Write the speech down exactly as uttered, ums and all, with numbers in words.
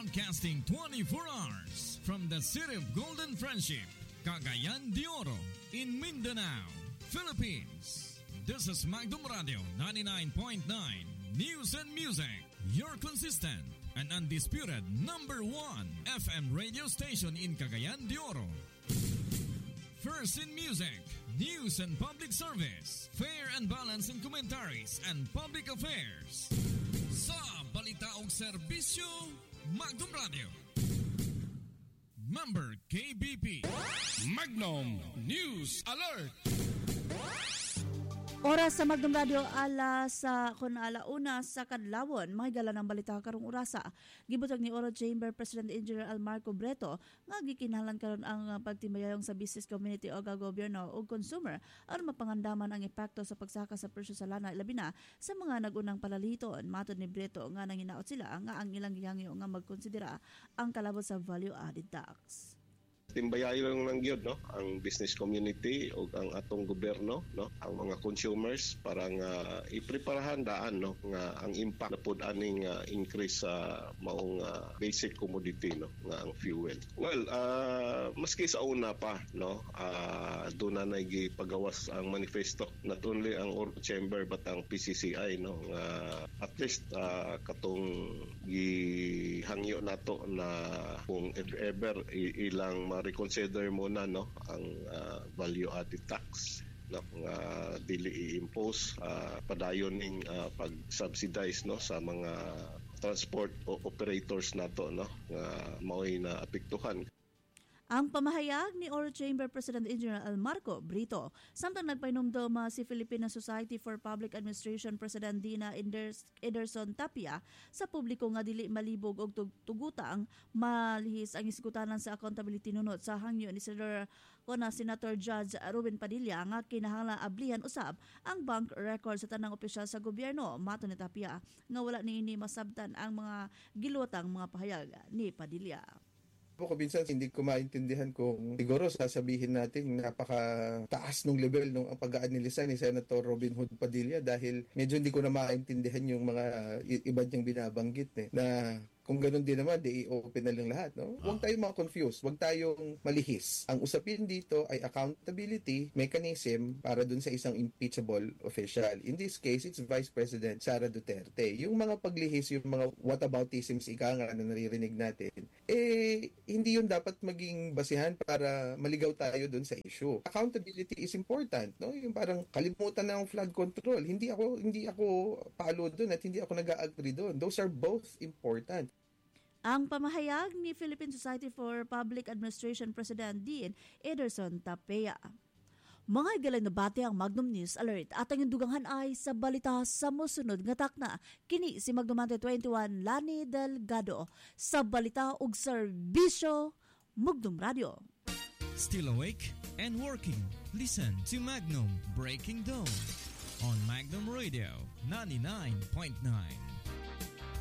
Broadcasting twenty-four hours from the city of Golden Friendship, Cagayan de Oro, in Mindanao, Philippines. This is Magnum Radio ninety-nine point nine News and Music, your consistent and undisputed number one F M radio station in Cagayan de Oro. First in music, news and public service, fair and balanced in commentaries and public affairs. Sa balita o serbisyo, Magnum Radio. Member K B P. Magnum News Alert. Oras sa Magnum Radio alas sa kun alauna sa kadlawon, mahigala ng balita karong orasa. Gibutag ni Oro Chamber President Engineer Almarco Breto nga gikinahanglan karon ang pagtimayong sa business community o gobyerno o consumer aron mapangandaman ang epekto sa pagsaka sa presyo sa lana labi na sa mga nagunang palaliton. Matod ni Breto nga nanginaot sila nga ang ilang gihangyo nga magkonsidera ang kalabot sa value added tax. Timbayayon lang gyud no ang business community o ang atong gobyerno no ang mga consumers para nga ipreparahan daan no nga ang impact na pud aning uh, increase sa uh, maong uh, basic commodity no nga ang fuel. Well, uh, maski sa una pa no uh, do na nay gipagawas ang manifesto not only ang Oro Chamber but ang P C C I no nga at least uh, katong gihangyo nato na kung if ever ilang reconsider muna no ang uh, value added tax no nga dili i-impose uh, padayon ning uh, pag-subsidize no sa mga transport o operators nato no nga mao'y na apektuhan. Ang pamahayag ni Oro Chamber President Engineer Almarco Brito samtang nagpainumdum si Philippine Society for Public Administration President Dina Ederson Tapia sa publiko nga dili malibog og tugutang malihis ang isgutanan sa accountability nunot sa hangyo ni Senator kuna Senator Judge Ruben Padilla nga kinahanglan ablihan usab ang bank record sa tanang opisyal sa gobyerno. Mato ni Tapia nga wala niini masabtan ang mga gilotang mga pahayag ni Padilla. Ako minsan hindi ko maintindihan kung siguro sasabihin natin napaka-taas ng level ng pag-aanalisa ni Senator Robin Hood Padilla dahil medyo hindi ko na maintindihan yung mga iba niyang binabanggit eh, na kung ganun din naman, di i-open na lang lahat. No? Huwag tayong mga-confuse. Huwag tayong malihis. Ang usapin dito ay accountability mechanism para dun sa isang impeachable official. In this case, it's Vice President Sara Duterte. Yung mga paglihis, yung mga whataboutisms ika nga na naririnig natin, eh, hindi yun dapat maging basihan para maligaw tayo dun sa issue. Accountability is important. No? Yung parang kalimutan na ang flood control. Hindi ako, hindi ako palo dun at hindi ako nag-agree dun. Those are both important. Ang pamahayag ni Philippine Society for Public Administration President Dean Ederson Tapia. Mga igalan na bate ang Magnum News Alert at ang duganghan ay sa balita sa musunod nga takna. Kini si Magnum twenty-one Lani Delgado sa balita ug serbisyo Magnum Radio. Still awake and working? Listen to Magnum Breaking Dawn on Magnum Radio ninety-nine point nine.